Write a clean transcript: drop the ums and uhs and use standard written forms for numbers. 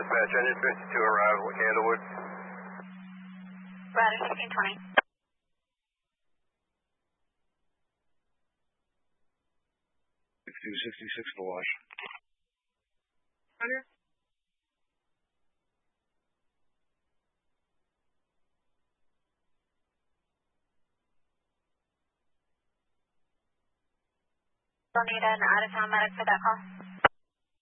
Dispatch, engine 52 arrival at Candlewood. Router 1620. 6266 for wash. Roger. We'll need an out-of-town medic for that call.